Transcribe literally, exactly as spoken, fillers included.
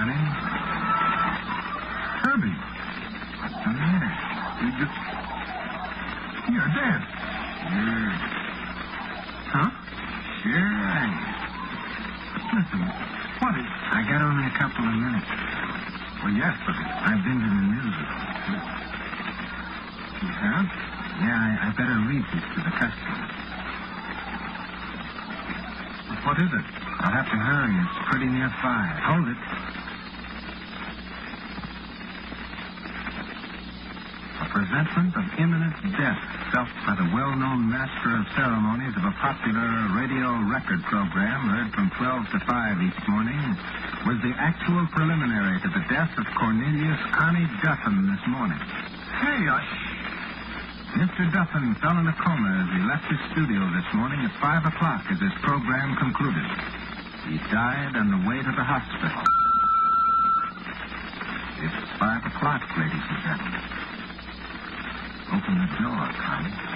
honey. Herbie, What's the matter? you just... You're dead. Sure. Huh? Sure I am. Listen, what is... I got only a couple of minutes. Well, yes, but... I've been to the news. You have? Yeah, I, I better read this to the customers. What is it? I'll have to hurry. It's pretty near five. Hold it. A presentment of imminent death felt by the well-known master of ceremonies of a popular radio record program heard from twelve to five each morning was the actual preliminary to the death of Cornelius Connie Duffin this morning. Hey, I... Mister Duffin fell in a coma as he left his studio this morning at five o'clock as his program concluded. He died on the way to the hospital. It's five o'clock, ladies and gentlemen. Open the door, Connie.